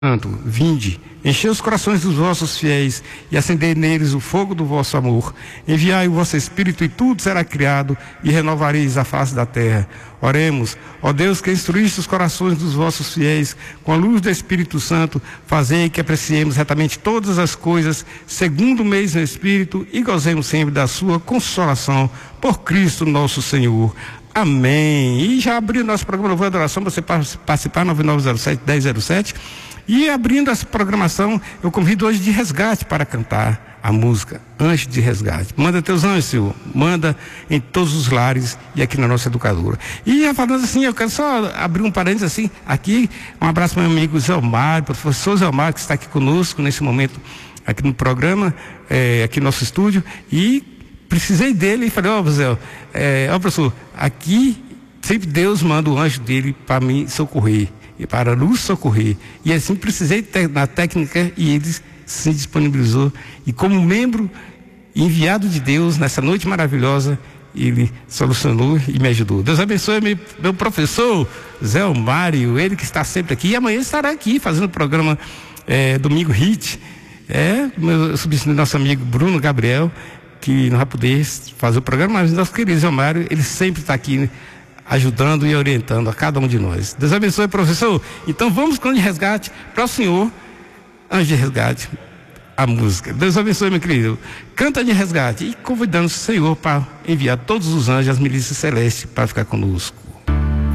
Santo, vinde, enchei os corações dos vossos fiéis e acendei neles o fogo do vosso amor. Enviai o vosso Espírito e tudo será criado e renovareis a face da terra. Oremos, ó Deus que instruíste os corações dos vossos fiéis com a luz do Espírito Santo, fazei que apreciemos retamente todas as coisas segundo o mesmo Espírito e gozemos sempre da sua consolação por Cristo nosso Senhor. Amém. E já abriu nosso programa Louvor e Adoração, você participar, 9907-1007. E abrindo essa programação, eu convido hoje de Resgate para cantar a música Anjo de Resgate. Manda teus anjos, Senhor, manda em todos os lares e aqui na nossa educadora. E já falando assim, eu quero só abrir um parênteses assim, aqui, um abraço para meu amigo Zé Omar, professor Zé Omar, que está aqui conosco nesse momento, aqui no programa, aqui no nosso estúdio, e precisei dele e falei, Zé, professor, aqui sempre Deus manda o anjo dele para me socorrer e para nos socorrer, e assim precisei na técnica e ele se disponibilizou, e como membro enviado de Deus nessa noite maravilhosa, ele solucionou e me ajudou. Deus abençoe meu professor Zé Mário, ele que está sempre aqui, e amanhã estará aqui fazendo o programa Domingo Hit, meu substituto, nosso amigo Bruno Gabriel, que não vai poder fazer o programa, mas nosso querido Zé Mário, ele sempre está aqui, ajudando e orientando a cada um de nós. Deus abençoe, professor. Então vamos com o Anjo de Resgate para o Senhor, Anjo de Resgate, a música. Deus abençoe, meu querido. Canta de resgate e convidando o Senhor para enviar todos os anjos, as milícias celestes, para ficar conosco.